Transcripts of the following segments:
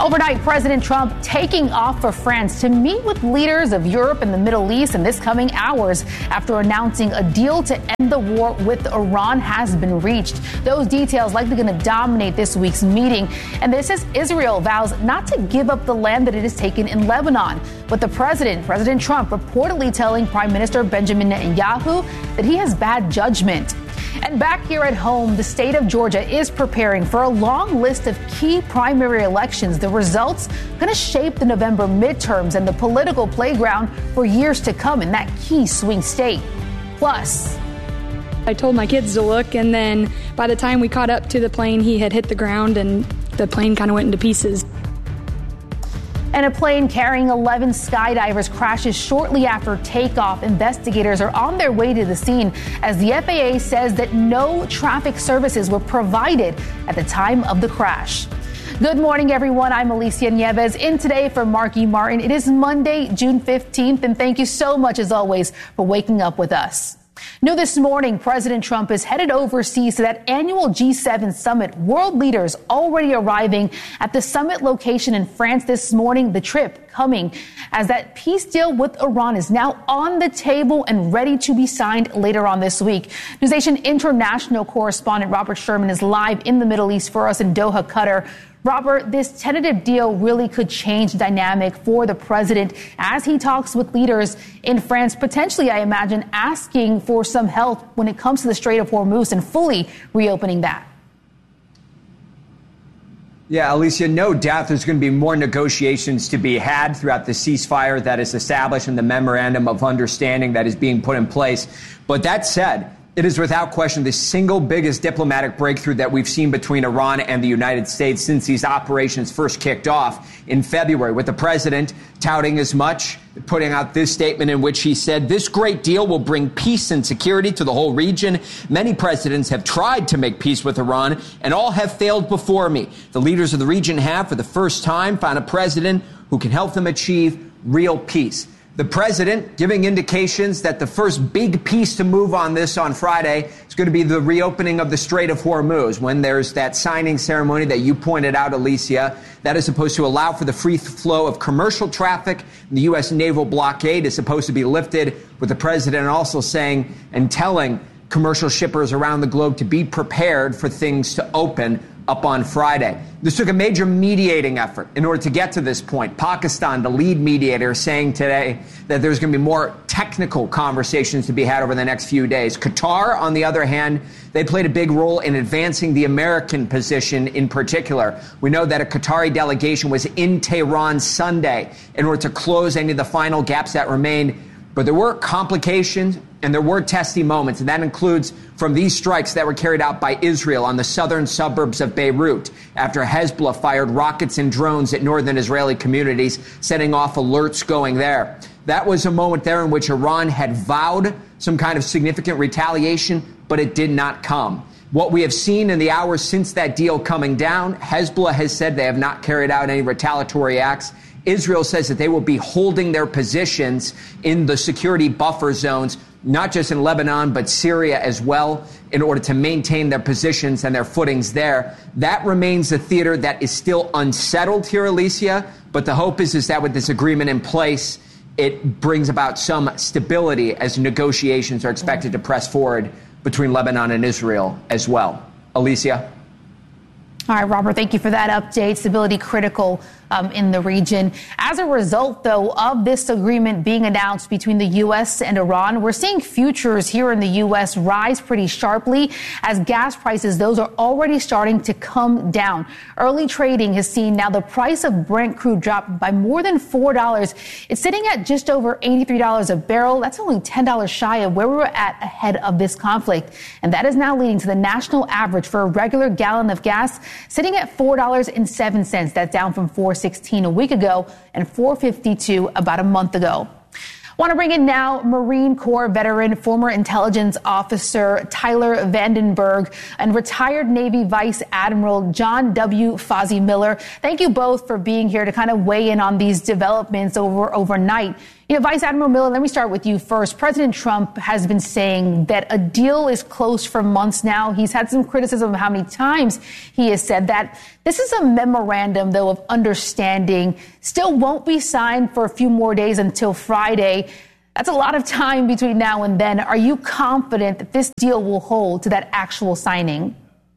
Overnight, President Trump taking off for France to meet with leaders of Europe and the Middle East in this coming hours after announcing a deal to end the war with Iran has been reached. Those details likely going to dominate this week's meeting. And this as Israel vows not to give up the land that it has taken in Lebanon. But the President Trump, reportedly telling Prime Minister Benjamin Netanyahu that he has bad judgment. And back here at home, the state of Georgia is preparing for a long list of key primary elections. The results going to shape the November midterms and the political playground for years to come in that key swing state. Plus, I told my kids to look, and then by the time we caught up to the plane, he had hit the ground and the plane kind of went into pieces. And a plane carrying 11 skydivers crashes shortly after takeoff. Investigators are on their way to the scene as the FAA says that no traffic services were provided at the time of the crash. Good morning, everyone. I'm Alicia Nieves in today for Marky Martin. It is Monday, June 15th, and thank you so much, as always, for waking up with us. New this morning, President Trump is headed overseas to that annual G7 summit. World leaders already arriving at the summit location in France this morning. The trip coming as that peace deal with Iran is now on the table and ready to be signed later on this week. NewsNation international correspondent Robert Sherman is live in the Middle East for us in Doha, Qatar. Robert, this tentative deal really could change the dynamic for the president as he talks with leaders in France, potentially, I imagine, asking for some help when it comes to the Strait of Hormuz and fully reopening that. Yeah, Alicia, no doubt there's going to be more negotiations to be had throughout the ceasefire that is established and the memorandum of understanding that is being put in place. But that said, it is without question the single biggest diplomatic breakthrough that we've seen between Iran and the United States since these operations first kicked off in February, with the president touting as much, putting out this statement in which he said, "This great deal will bring peace and security to the whole region. Many presidents have tried to make peace with Iran, and all have failed before me. The leaders of the region have, for the first time, found a president who can help them achieve real peace." The president giving indications that the first big piece to move on this on Friday is going to be the reopening of the Strait of Hormuz, when there's that signing ceremony that you pointed out, Alicia, that is supposed to allow for the free flow of commercial traffic. The U.S. naval blockade is supposed to be lifted, with the president also saying and telling commercial shippers around the globe to be prepared for things to open up on Friday. This took a major mediating effort in order to get to this point. Pakistan, the lead mediator, saying today that there's going to be more technical conversations to be had over the next few days. Qatar, on the other hand, they played a big role in advancing the American position in particular. We know that a Qatari delegation was in Tehran Sunday in order to close any of the final gaps that remained. But there were complications and there were testy moments, and that includes from these strikes that were carried out by Israel on the southern suburbs of Beirut after Hezbollah fired rockets and drones at northern Israeli communities, setting off alerts going there. That was a moment there in which Iran had vowed some kind of significant retaliation, but it did not come. What we have seen in the hours since that deal coming down, Hezbollah has said they have not carried out any retaliatory acts. Israel says that they will be holding their positions in the security buffer zones, not just in Lebanon, but Syria as well, in order to maintain their positions and their footings there. That remains a theater that is still unsettled here, Alicia. But the hope is that with this agreement in place, it brings about some stability as negotiations are expected to press forward between Lebanon and Israel as well. Alicia? All right, Robert, thank you for that update. Stability critical in the region. As a result, though, of this agreement being announced between the U.S. and Iran, we're seeing futures here in the U.S. rise pretty sharply as gas prices, those are already starting to come down. Early trading has seen now the price of Brent crude drop by more than $4. It's sitting at just over $83 a barrel. That's only $10 shy of where we were at ahead of this conflict. And that is now leading to the national average for a regular gallon of gas sitting at $4.07. That's down from $4.16 a week ago and $4.52 about a month ago. Want to bring in now Marine Corps veteran, former intelligence officer Tyler Vandenberg and retired Navy Vice Admiral John W. Fozzie Miller. Thank you both for being here to kind of weigh in on these developments overnight. Vice Admiral Miller, let me start with you first. President Trump has been saying that a deal is close for months now. He's had some criticism of how many times he has said that. This is a memorandum, though, of understanding. Still won't be signed for a few more days until Friday. That's a lot of time between now and then. Are you confident that this deal will hold to that actual signing?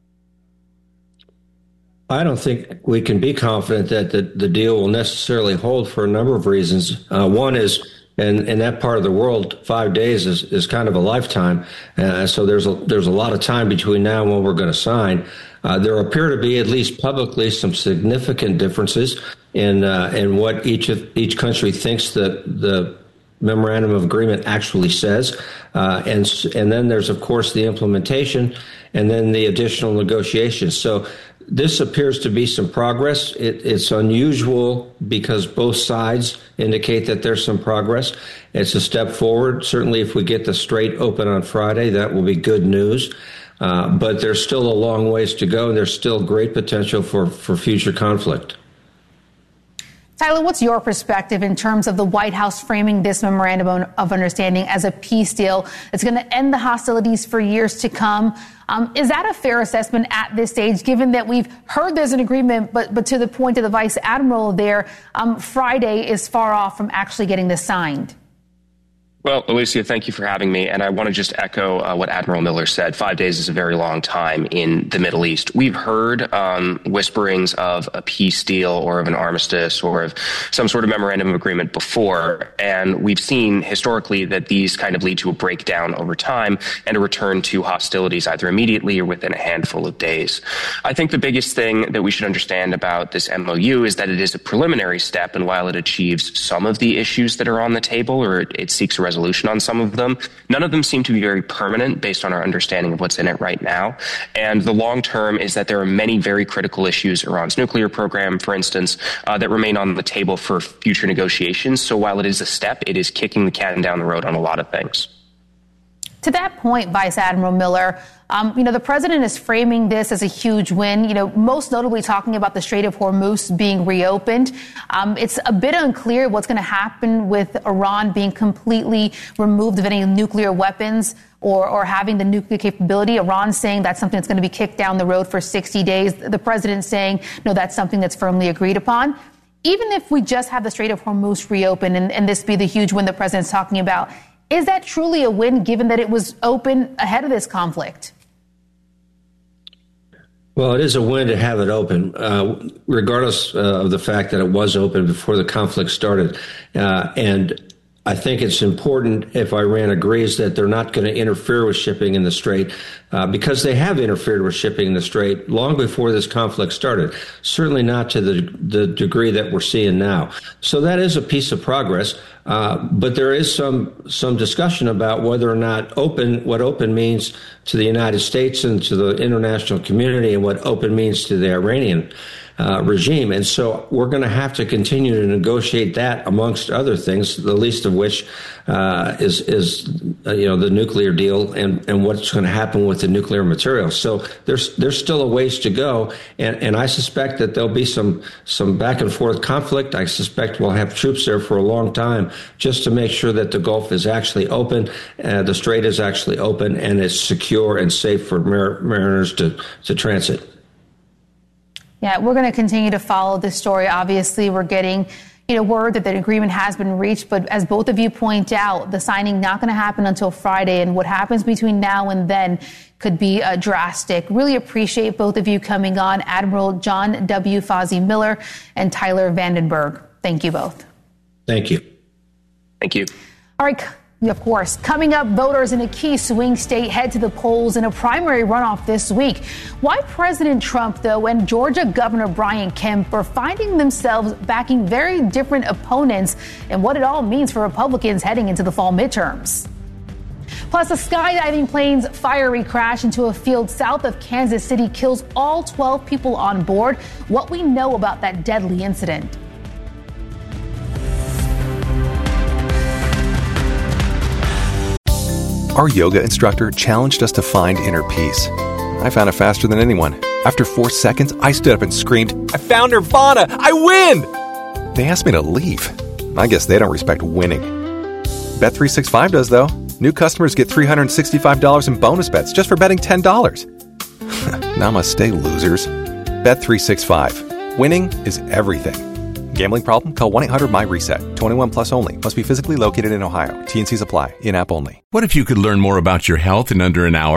I don't think we can be confident that the deal will necessarily hold for a number of reasons. One is, in that part of the world, 5 days is kind of a lifetime. So there's a lot of time between now and when we're going to sign. There appear to be, at least publicly, some significant differences in what each country thinks the memorandum of agreement actually says. And then there's, of course, the implementation and then the additional negotiations. So this appears to be some progress. It's unusual because both sides indicate that there's some progress. It's a step forward. Certainly, if we get the Strait open on Friday, that will be good news. But there's still a long ways to go, and there's still great potential for future conflict. Tyler, what's your perspective in terms of the White House framing this memorandum of understanding as a peace deal that's going to end the hostilities for years to come? Is that a fair assessment at this stage, given that we've heard there's an agreement, but to the point of the Vice Admiral there, Friday is far off from actually getting this signed? Well, Alicia, thank you for having me. And I want to just echo what Admiral Miller said. 5 days is a very long time in the Middle East. We've heard whisperings of a peace deal or of an armistice or of some sort of memorandum of agreement before. And we've seen historically that these kind of lead to a breakdown over time and a return to hostilities either immediately or within a handful of days. I think the biggest thing that we should understand about this MOU is that it is a preliminary step. And while it achieves some of the issues that are on the table, or it seeks a resolution on some of them, none of them seem to be very permanent based on our understanding of what's in it right now. And the long term is that there are many very critical issues, Iran's nuclear program, for instance, that remain on the table for future negotiations. So while it is a step, it is kicking the can down the road on a lot of things. To that point, Vice Admiral Miller, the president is framing this as a huge win, most notably talking about the Strait of Hormuz being reopened. It's a bit unclear what's going to happen with Iran being completely removed of any nuclear weapons or having the nuclear capability. Iran saying that's something that's going to be kicked down the road for 60 days. The president saying, no, that's something that's firmly agreed upon. Even if we just have the Strait of Hormuz reopen and this be the huge win the president's talking about, is that truly a win, given that it was open ahead of this conflict? Well, it is a win to have it open, regardless of the fact that it was open before the conflict started. And I think it's important, if Iran agrees, that they're not going to interfere with shipping in the Strait, because they have interfered with shipping in the Strait long before this conflict started, certainly not to the degree that we're seeing now. So that is a piece of progress. But there is some discussion about whether or not what open means to the United States and to the international community, and what open means to the Iranian regime. And so we're going to have to continue to negotiate that, amongst other things, the least of which is the nuclear deal and what's going to happen with the nuclear material. So there's still a ways to go, and I suspect that there'll be some back and forth conflict. I suspect we'll have troops there for a long time just to make sure that the Gulf is actually open, the Strait is actually open, and it's secure and safe for mariners to transit. Yeah, we're going to continue to follow this story. Obviously, we're getting word that the agreement has been reached. But as both of you point out, the signing not going to happen until Friday. And what happens between now and then could be drastic. Really appreciate both of you coming on. Admiral John W. Fozzie Miller and Tyler Vandenberg. Thank you both. Thank you. Thank you. All right. Of course, coming up, voters in a key swing state head to the polls in a primary runoff this week. Why President Trump, though, and Georgia Governor Brian Kemp are finding themselves backing very different opponents, and what it all means for Republicans heading into the fall midterms. Plus, a skydiving plane's fiery crash into a field south of Kansas City kills all 12 people on board. What we know about that deadly incident. Our yoga instructor challenged us to find inner peace. I found it faster than anyone. After 4 seconds, I stood up and screamed, "I found Nirvana! I win!" They asked me to leave. I guess they don't respect winning. Bet365 does, though. New customers get $365 in bonus bets just for betting $10. Namaste, losers. Bet365. Winning is everything. Gambling problem? Call 1-800-MY-RESET. 21 plus only. Must be physically located in Ohio. T&Cs apply. In-app only. What if you could learn more about your health in under an hour?